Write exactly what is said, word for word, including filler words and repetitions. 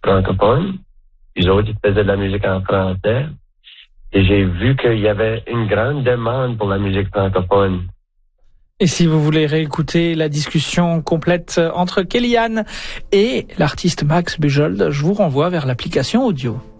francophones. Les autres, ils faisaient de la musique en français. Et j'ai vu qu'il y avait une grande demande pour la musique francophone. Et si vous voulez réécouter la discussion complète entre Kellyanne et l'artiste Max Bujold, je vous renvoie vers l'application audio.